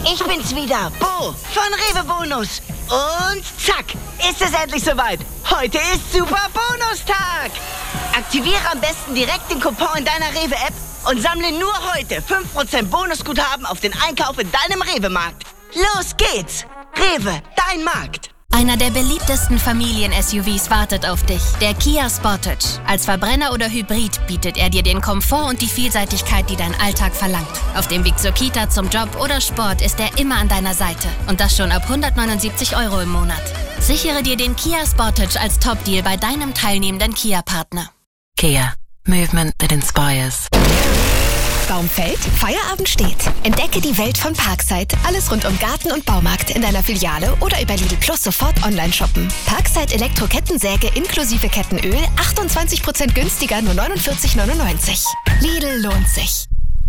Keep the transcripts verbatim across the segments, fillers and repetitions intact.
Ich bin's wieder, Bo von Rewe Bonus. Und zack, ist es endlich soweit. Heute ist Super Bonustag. Aktiviere am besten direkt den Coupon in deiner Rewe-App und sammle nur heute fünf Prozent Bonusguthaben auf den Einkauf in deinem Rewe-Markt. Los geht's! Rewe, dein Markt. Einer der beliebtesten Familien-S U Vs wartet auf dich, der Kia Sportage. Als Verbrenner oder Hybrid bietet er dir den Komfort und die Vielseitigkeit, die dein Alltag verlangt. Auf dem Weg zur Kita, zum Job oder Sport ist er immer an deiner Seite. Und das schon ab hundertneunundsiebzig Euro im Monat. Sichere dir den Kia Sportage als Top-Deal bei deinem teilnehmenden Kia-Partner. Kia. Movement that inspires. Baum fällt, Feierabend steht. Entdecke die Welt von Parkside. Alles rund um Garten und Baumarkt in deiner Filiale oder über Lidl Plus sofort online shoppen. Parkside Elektro-Kettensäge inklusive Kettenöl, achtundzwanzig Prozent günstiger, nur neunundvierzig neunundneunzig. Lidl lohnt sich.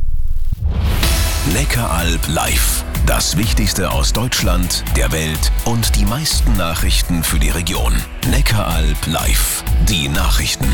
Neckaralb live. Das Wichtigste aus Deutschland, der Welt und die meisten Nachrichten für die Region. Neckaralb live. Die Nachrichten.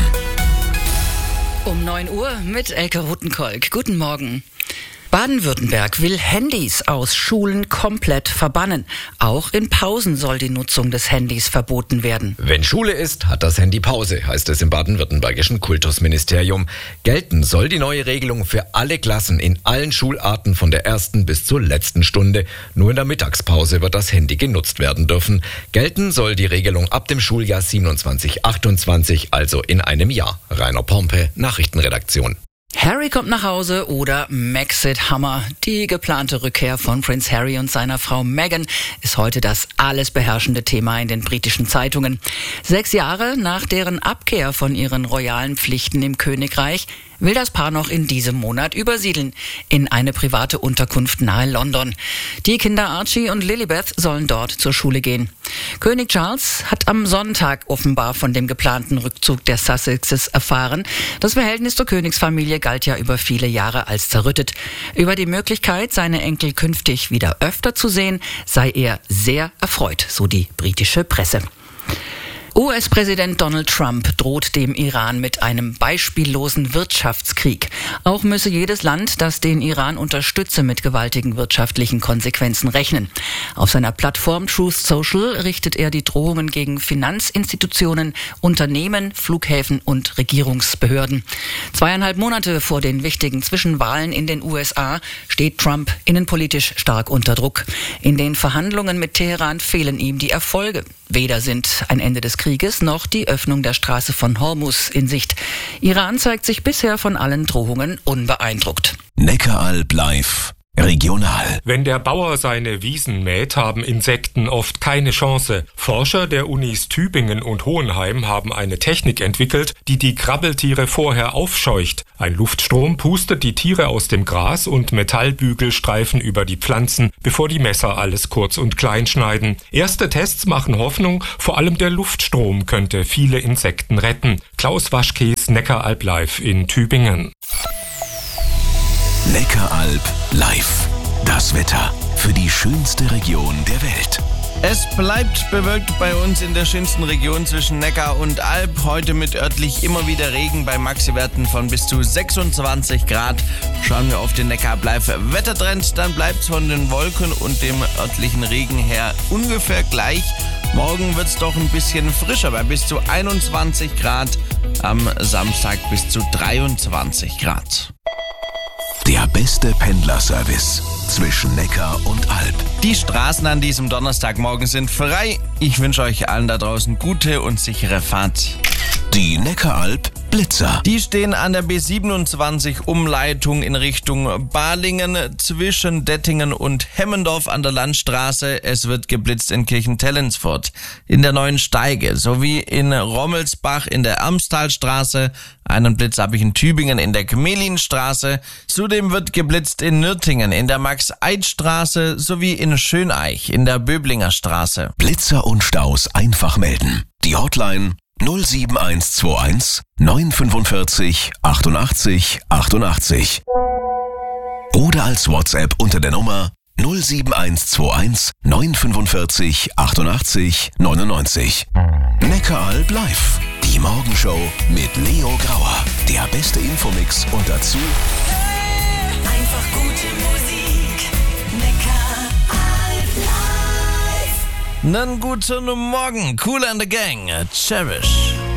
Um neun Uhr mit Elke Ruttenkolk. Guten Morgen. Baden-Württemberg will Handys aus Schulen komplett verbannen. Auch in Pausen soll die Nutzung des Handys verboten werden. Wenn Schule ist, hat das Handy Pause, heißt es im baden-württembergischen Kultusministerium. Gelten soll die neue Regelung für alle Klassen in allen Schularten von der ersten bis zur letzten Stunde. Nur in der Mittagspause wird das Handy genutzt werden dürfen. Gelten soll die Regelung ab dem Schuljahr siebenundzwanzig achtundzwanzig, also in einem Jahr. Rainer Pompe, Nachrichtenredaktion. Harry kommt nach Hause oder Maxit Hammer. Die geplante Rückkehr von Prince Harry und seiner Frau Meghan ist heute das alles beherrschende Thema in den britischen Zeitungen. Sechs Jahre nach deren Abkehr von ihren royalen Pflichten im Königreich will das Paar noch in diesem Monat übersiedeln in eine private Unterkunft nahe London. Die Kinder Archie und Lilibeth sollen dort zur Schule gehen. König Charles hat am Sonntag offenbar von dem geplanten Rückzug der Sussexes erfahren. Das Verhältnis zur Königsfamilie galt ja über viele Jahre als zerrüttet. Über die Möglichkeit, seine Enkel künftig wieder öfter zu sehen, sei er sehr erfreut, so die britische Presse. U S-Präsident Donald Trump droht dem Iran mit einem beispiellosen Wirtschaftskrieg. Auch müsse jedes Land, das den Iran unterstütze, mit gewaltigen wirtschaftlichen Konsequenzen rechnen. Auf seiner Plattform Truth Social richtet er die Drohungen gegen Finanzinstitutionen, Unternehmen, Flughäfen und Regierungsbehörden. Zweieinhalb Monate vor den wichtigen Zwischenwahlen in den U S A steht Trump innenpolitisch stark unter Druck. In den Verhandlungen mit Teheran fehlen ihm die Erfolge. Weder sind ein Ende des Krieges noch die Öffnung der Straße von Hormuz in Sicht. Iran zeigt sich bisher von allen Drohungen unbeeindruckt. Neckaralb live. Regional. Wenn der Bauer seine Wiesen mäht, haben Insekten oft keine Chance. Forscher der Unis Tübingen und Hohenheim haben eine Technik entwickelt, die die Krabbeltiere vorher aufscheucht. Ein Luftstrom pustet die Tiere aus dem Gras und Metallbügel streifen über die Pflanzen, bevor die Messer alles kurz und klein schneiden. Erste Tests machen Hoffnung, vor allem der Luftstrom könnte viele Insekten retten. Klaus Waschkes, Neckaralb live in Tübingen. Neckaralb live. Das Wetter für die schönste Region der Welt. Es bleibt bewölkt bei uns in der schönsten Region zwischen Neckar und Alb. Heute mit örtlich immer wieder Regen bei Maxiwerten von bis zu sechsundzwanzig Grad. Schauen wir auf den Neckaralb live Wettertrend, dann bleibt es von den Wolken und dem örtlichen Regen her ungefähr gleich. Morgen wird es doch ein bisschen frischer bei bis zu einundzwanzig Grad. Am Samstag bis zu dreiundzwanzig Grad. Der beste Pendlerservice zwischen Neckar und Alb. Die Straßen an diesem Donnerstagmorgen sind frei. Ich wünsche euch allen da draußen gute und sichere Fahrt. Die Neckaralb Blitzer. Die stehen an der B siebenundzwanzig Umleitung in Richtung Balingen zwischen Dettingen und Hemmendorf an der Landstraße. Es wird geblitzt in Kirchentellensfurt, in der Neuen Steige sowie in Rommelsbach in der Amstalstraße. Einen Blitz habe ich in Tübingen in der Gmelinstraße. Zudem wird geblitzt in Nürtingen in der Max-Eid-Straße sowie in Schöneich in der Böblinger Straße. Blitzer und Staus einfach melden. Die Hotline null sieben eins zwei eins neun fünfundvierzig achtundachtzig achtundachtzig oder als WhatsApp unter der Nummer null sieben eins zwei eins neun fünfundvierzig achtundachtzig neunundneunzig. Neckaralb live. Die Morgenshow mit Leo Grauer. Der beste Infomix und dazu einfach gute Musik. Neckar. Nen guten Morgen, Kool and the Gang, Cherish.